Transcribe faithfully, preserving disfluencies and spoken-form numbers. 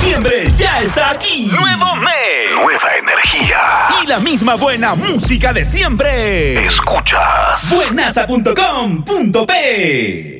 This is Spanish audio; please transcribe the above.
Septiembre ya está aquí. Nuevo mes. Nueva energía. Y la misma buena música de siempre. Escuchas buenaza punto com punto pe.